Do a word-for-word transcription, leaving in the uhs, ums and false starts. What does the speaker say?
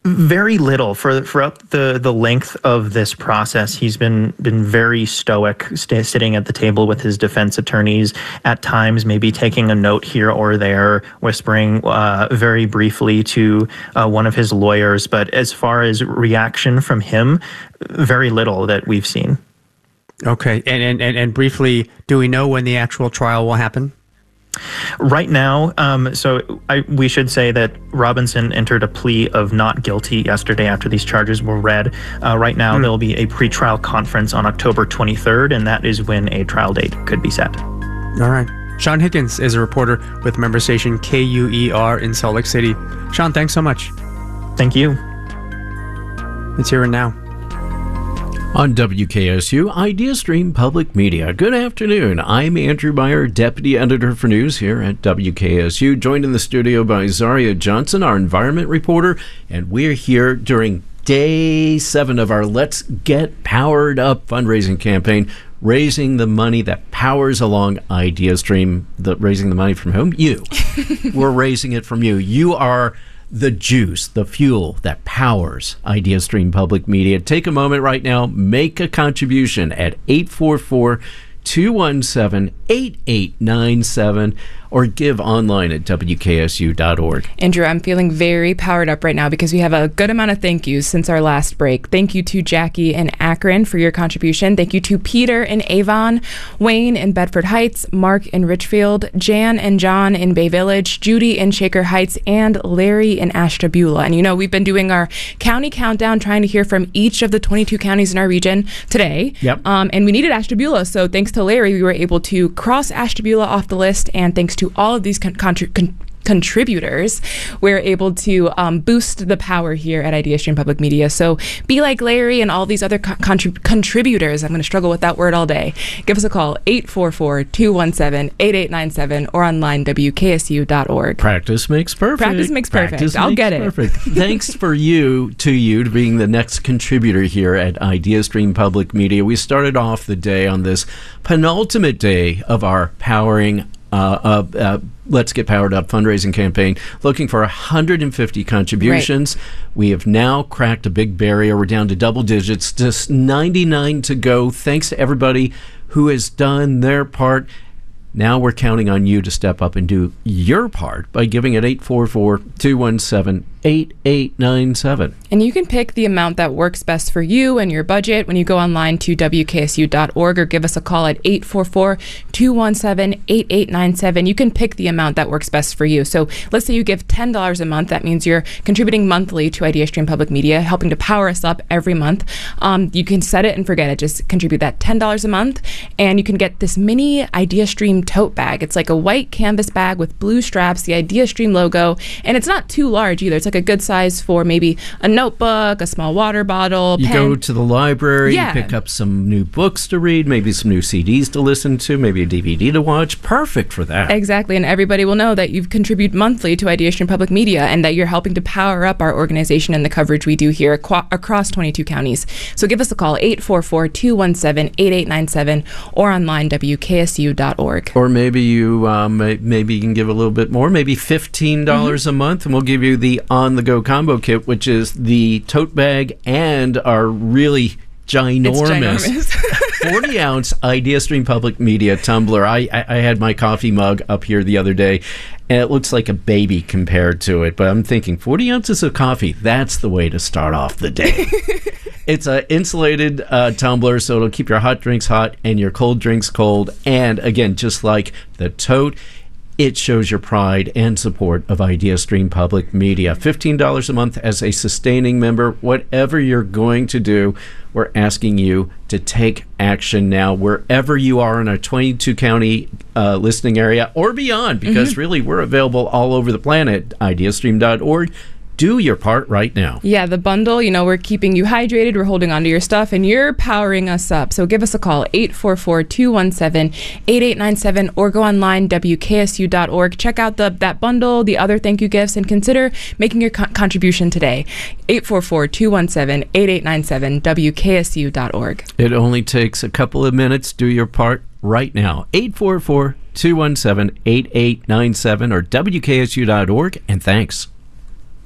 Very little. For throughout the, the length of this process, he's been been very stoic, st- sitting at the table with his defense attorneys, at times maybe taking a note here or there, whispering uh, very briefly to uh, one of his lawyers. But as far as reaction from him, very little that we've seen. Okay. And, and, and briefly, do we know when the actual trial will happen? Right now, um, so I, we should say that Robinson entered a plea of not guilty yesterday after these charges were read. Uh, right now, mm. there will be a pretrial conference on October twenty-third, and that is when a trial date could be set. All right. Sean Higgins is a reporter with member station K U E R in Salt Lake City. Sean, thanks so much. Thank you. It's here and now. On W K S U, IdeaStream Public Media. Good afternoon. I'm Andrew Meyer, Deputy Editor for News here at W K S U, joined in the studio by Zaria Johnson, our environment reporter, and we're here during day seven of our Let's Get Powered Up fundraising campaign, raising the money that powers along IdeaStream. The, raising the money from whom? You. We're raising it from you. You are the juice, the fuel that powers IdeaStream Public Media. Take a moment right now, make a contribution at eight four four, two one seven, eight eight nine seven or give online at W K S U dot org. Andrew, I'm feeling very powered up right now because we have a good amount of thank yous since our last break. Thank you to Jackie in Akron for your contribution. Thank you to Peter in Avon, Wayne in Bedford Heights, Mark in Richfield, Jan and John in Bay Village, Judy in Shaker Heights, and Larry in Ashtabula. And you know, we've been doing our county countdown, trying to hear from each of the twenty-two counties in our region today. Yep. Um, and we needed Ashtabula, so thanks to Larry, we were able to cross Ashtabula off the list, and thanks to all of these con- contri- con- contributors, we're able to um, boost the power here at IdeaStream Public Media. So be like Larry and all these other co- contrib- contributors. I'm going to struggle with that word all day. Give us a call, eight four four, two one seven, eight eight nine seven, or online, W K S U dot org. Practice makes perfect. Practice makes perfect. Practice I'll makes get it. Perfect. Thanks for you, to you, to being the next contributor here at IdeaStream Public Media. We started off the day on this penultimate day of our powering Uh, uh, uh, Let's Get Powered Up fundraising campaign, looking for one hundred fifty contributions. Right. We have now cracked a big barrier. We're down to double digits, just ninety-nine to go. Thanks to everybody who has done their part. Now we're counting on you to step up and do your part by giving at eight four four, two one seven, eight eight nine seven. And you can pick the amount that works best for you and your budget when you go online to W K S U dot org or give us a call at eight four four, two one seven, eight eight nine seven. You can pick the amount that works best for you. So let's say you give ten dollars a month. That means you're contributing monthly to IdeaStream Public Media, helping to power us up every month. Um, you can set it and forget it. Just contribute that ten dollars a month, and you can get this mini IdeaStream tote bag. It's like a white canvas bag with blue straps, the IdeaStream logo, and it's not too large either. It's like a good size for maybe a notebook, a small water bottle, you pen. go to the library, yeah. You pick up some new books to read, maybe some new C Ds to listen to, maybe a D V D to watch. Perfect for that. Exactly, and everybody will know that you've contributed monthly to IdeaStream Public Media and that you're helping to power up our organization and the coverage we do here aqua- across twenty-two counties. So give us a call, eight four four, two one seven, eight eight nine seven, or online, W K S U dot org. Or maybe you um, maybe you can give a little bit more, maybe fifteen dollars mm-hmm. a month, and we'll give you the on-the-go combo kit, which is the tote bag and our really ginormous, ginormous. forty ounce IdeaStream Public Media tumbler. I, I, I had my coffee mug up here the other day, and it looks like a baby compared to it, but I'm thinking forty ounces of coffee, that's the way to start off the day. It's an insulated uh, tumbler, so it'll keep your hot drinks hot and your cold drinks cold. And again, just like the tote, it shows your pride and support of IdeaStream Public Media. fifteen dollars a month as a sustaining member. Whatever you're going to do, we're asking you to take action now wherever you are in our twenty-two county uh, listening area or beyond, because mm-hmm. really we're available all over the planet. IdeaStream dot org. Do your part right now. Yeah, the bundle, you know, we're keeping you hydrated, we're holding on to your stuff, and you're powering us up. So give us a call, eight four four, two one seven, eight eight nine seven, or go online, W K S U dot org. Check out the that bundle, the other thank you gifts, and consider making your co- contribution today. eight four four, two one seven, eight eight nine seven, W K S U dot org. It only takes a couple of minutes. Do your part right now. eight four four, two one seven, eight eight nine seven or W K S U dot org, and thanks.